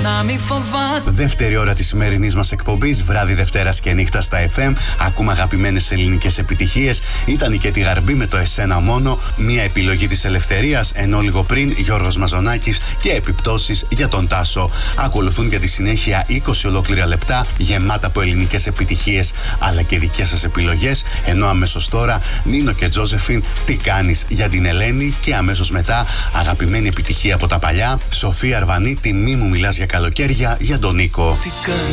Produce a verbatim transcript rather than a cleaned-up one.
να μη φοβάται. Δεύτερη ώρα της σημερινής μας εκπομπής, βράδυ Δευτέρας και νύχτα στα εφ εμ. Ακούμε αγαπημένες ελληνικές επιτυχίες. Ήταν η Κέτη Γαρμπή με το Εσένα Μόνο, μια επιλογή της Ελευθερίας, ενώ λίγο πριν Γιώργος Μαζονάκης και επιπτώσεις για τον Τάσο. Ακολουθούν για τη συνέχεια είκοσι ολόκληρα λεπτά γεμάτα από ελληνικές επιτυχίες, αλλά και δικές σας επιλογές, ενώ αμέσως τώρα Νίνο και Τζόζεφιν, τι κάνεις, για την Ελένη, και αμέσως μετά αγαπημένη επιτυχία από τα παλιά, Σοφία Αρβανή, τη μη μου μιλάς για καλοκαίρια, για τον Νίκο.